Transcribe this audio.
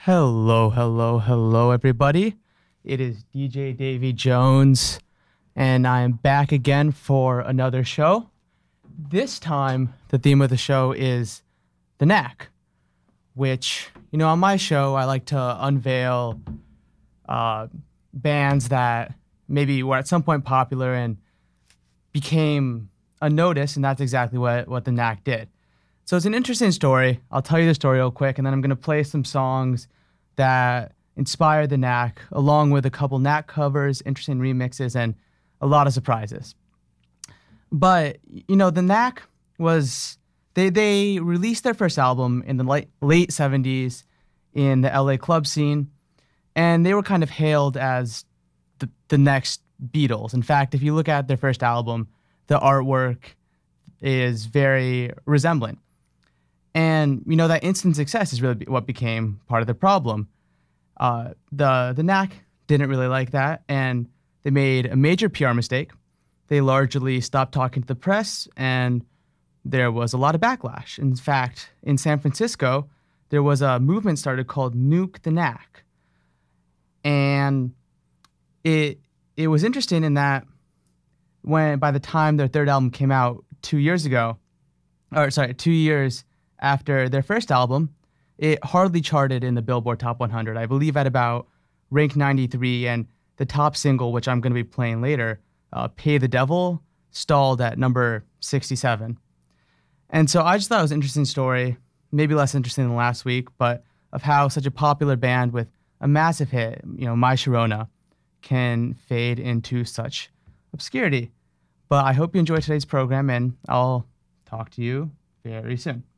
Hello, hello, hello, everybody. It is DJ Davy Jones, and I am back again for another show. This time, the theme of the show is the Knack, which, on my show, I like to unveil uh, bands that maybe were at some point popular and became unnoticed, and that's exactly what the Knack did. So it's an interesting story. I'll tell you the story real quick, and then I'm going to play some songs that inspired the Knack, along with a couple Knack covers, interesting remixes, and a lot of surprises. But, the Knack was, they released their first album in the late 70s in the LA club scene, and they were kind of hailed as the next Beatles. In fact, if you look at their first album, the artwork is very resemblant. And, that instant success is really what became part of the problem. The Knack didn't really like that, and they made a major PR mistake. They largely stopped talking to the press, and there was a lot of backlash. In fact, in San Francisco, there was a movement started called Nuke the Knack. And it was interesting in that by the time their third album came out 2 years after their first album, it hardly charted in the Billboard Top 100. I believe at about rank 93, and the top single, which I'm going to be playing later, Pay the Devil, stalled at number 67. And so I just thought it was an interesting story, maybe less interesting than last week, but of how such a popular band with a massive hit, My Sharona, can fade into such obscurity. But I hope you enjoyed today's program, and I'll talk to you very soon.